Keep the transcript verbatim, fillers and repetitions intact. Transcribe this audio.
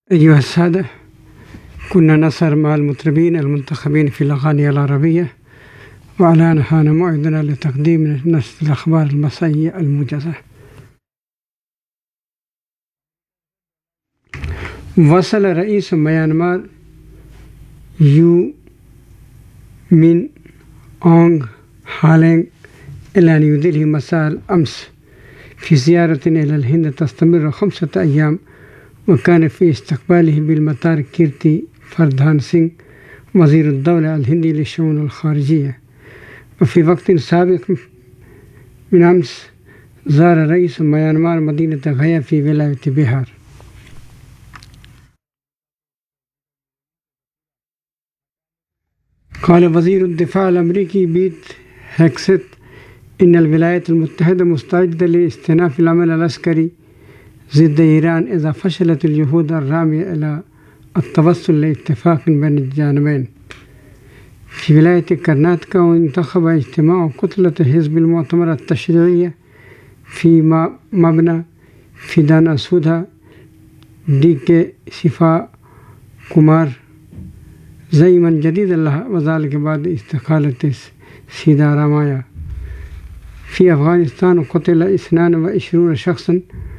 أيها السادة، كنا نسهر مع المطربين المنتخبين في الأغاني العربية، والآن حان موعدنا لتقديم نشرة الأخبار المسائية الموجزة. وصل رئيس ميانمار يو مين أونغ هالينغ إلى نيودلهي مساء الأمس في زيارة إلى الهند تستمر خمسة أيام، وكان في استقباله بالمطار كيرتي فردهان سينغ وزير الدولة الهندي للشؤون الخارجية. وفي وقت سابق من أمس زار رئيس ميانمار مدينة غيا في ولاية بيهار. قال وزير الدفاع الأمريكي بيت هيكست إن الولايات المتحدة مستعدة لاستئناف العمل العسكري ضد إيران إذا فشلت الجهود الرامية إلى التوصل لاتفاق بين الجانبين. في ولاية كرناتكا انتخب اجتماع كتلة حزب المؤتمر التشريعية في مبنى فيدانا سودا دي كي شفا كومار زعيما جديدا لها، وذلك بعد استقالة سيدا رامايا. في أفغانستان قتل اثنان وعشرون شخصا